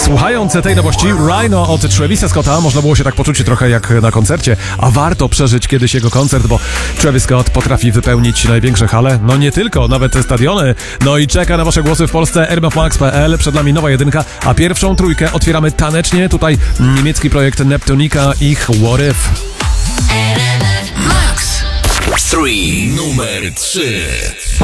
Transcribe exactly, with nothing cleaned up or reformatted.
Słuchając tej nowości Rhino od Travisa Scotta, można było się tak poczuć trochę jak na koncercie, a warto przeżyć kiedyś jego koncert, bo Travis Scott potrafi wypełnić największe hale, no nie tylko, nawet stadiony. No i czeka na wasze głosy w Polsce r m f max kropka p l, przed nami nowa jedynka, a pierwszą trójkę otwieramy tanecznie, tutaj niemiecki projekt Neptunika, ich What If. Max trzy, numer trzy.